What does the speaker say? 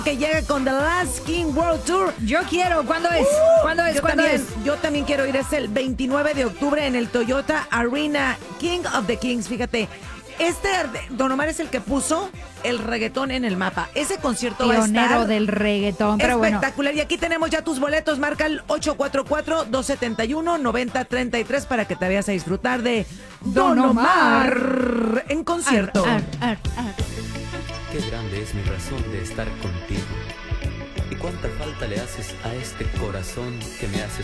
que llega con The Last King World Tour. Yo quiero. ¿Cuándo es? ¿Cuándo es? ¿Cuándo es? Yo también quiero ir. Es el 29 de octubre en el Toyota Arena. King of the Kings, fíjate. Don Omar es el que puso el reggaetón en el mapa. Ese concierto va a Pionero estar del reggaetón, pero espectacular. Y aquí tenemos ya tus boletos. Marca el 844-271-9033 para que te vayas a disfrutar de Don Omar en concierto. Qué grande es mi razón de estar contigo. Y cuánta falta le haces a este corazón que me hace